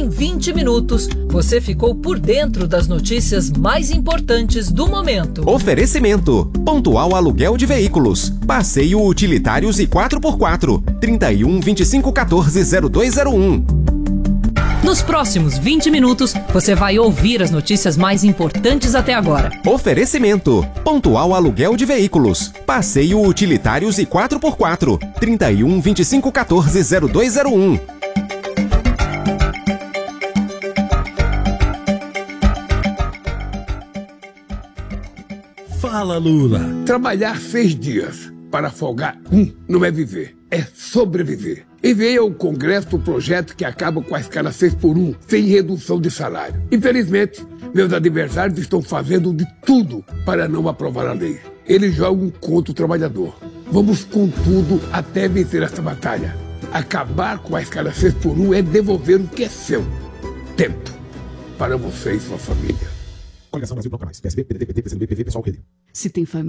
Em 20 minutos, você ficou por dentro das notícias mais importantes do momento. Oferecimento: Pontual Aluguel de Veículos, Passeio Utilitários e 4x4, 31 25 14 0201. Nos próximos 20 minutos, você vai ouvir as notícias mais importantes até agora. Oferecimento: Pontual Aluguel de Veículos, Passeio Utilitários e 4x4, 31 25 14 0201. Fala, Lula. Trabalhar 6 dias para folgar um não é viver, é sobreviver. Enviei ao Congresso o projeto que acaba com a escala 6x1, sem redução de salário. Infelizmente, meus adversários estão fazendo de tudo para não aprovar a lei. Eles jogam contra o trabalhador. Vamos com tudo até vencer essa batalha. Acabar com a escala 6x1 é devolver o que é seu. Tempo. Para você e sua família. Coligação Brasil Bloco Mais. PSB, PDT, PT, PCdoB, PV, PSOL, Rede. Se tem família.